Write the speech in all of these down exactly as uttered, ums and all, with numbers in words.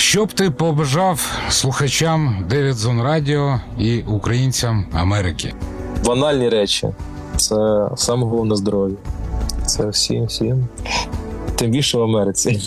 Що б ти побажав слухачам дев'ять Зон Радіо і українцям Америки? Банальні речі. Це саме головне здоров'я. Це всім, всім. Тим більше в Америці.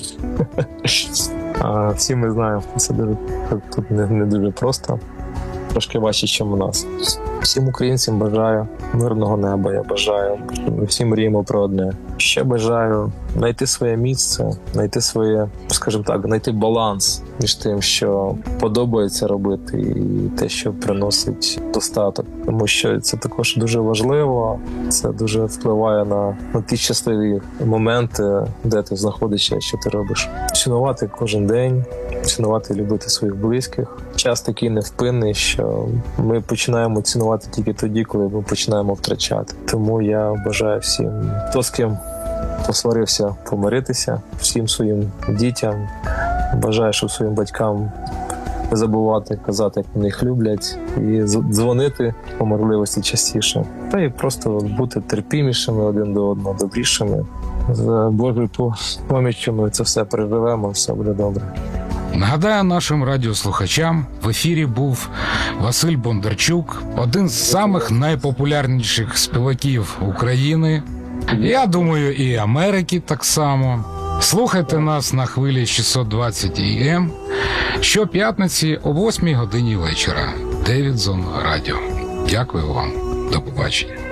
А всі ми знаємо, це дуже, тут не, не дуже просто. Трошки важче, ніж у нас. Всім українцям бажаю мирного неба, я бажаю. Ми всі мріємо про одне. Ще бажаю знайти своє місце, знайти своє, скажімо так, знайти баланс між тим, що подобається робити, і те, що приносить достаток. Тому що це також дуже важливо, це дуже впливає на, на ті щасливі моменти, де ти знаходишся, що ти робиш. Цінувати кожен день, цінувати і любити своїх близьких. Час такий невпинний, що ми починаємо цінувати тільки тоді, коли ми починаємо втрачати. Тому я бажаю всім, хто з ким посварився, помиритися, всім своїм дітям. Бажаю, щоб своїм батькам не забувати казати, як вони їх люблять, і дзвонити по можливості частіше. Та й просто бути терпімішими один до одного, добрішими. З Божою поміччю ми це все переживемо, все буде добре. Нагадаю нашим радіослухачам, в ефірі був Василь Бондарчук, один з самих найпопулярніших співаків України. Я думаю, і Америки так само. Слухайте нас на хвилі шістсот двадцять ей ем щоп'ятниці о восьмій годині вечора. дев'ять Зон Радіо. Дякую вам. До побачення.